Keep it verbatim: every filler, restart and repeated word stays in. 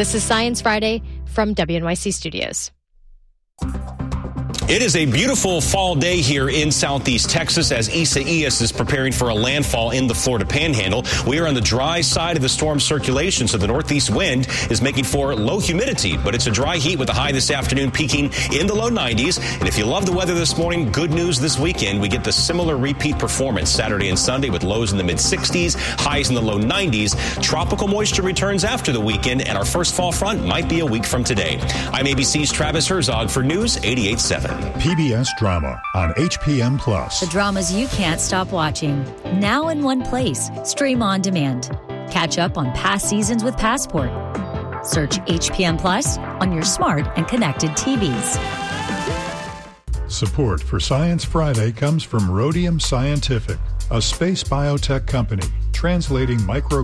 This is Science Friday from W N Y C Studios. It is a beautiful fall day here in southeast Texas as Isaias is preparing for a landfall in the Florida Panhandle. We are on the dry side of the storm circulation, so the northeast wind is making for low humidity, but it's a dry heat with a high this afternoon peaking in the low nineties. And if you love the weather this morning, good news this weekend. We get the similar repeat performance Saturday and Sunday with lows in the mid sixties, highs in the low nineties. Tropical moisture returns after the weekend, and our first fall front might be a week from today. I'm A B C's Travis Herzog for News eighty-eight point seven. P B S Drama on H P M Plus. The dramas you can't stop watching. Now in one place. Stream on demand. Catch up on past seasons with Passport. Search H P M Plus on your smart and connected T Vs. Support for Science Friday comes from Rhodium Scientific, a space biotech company translating micro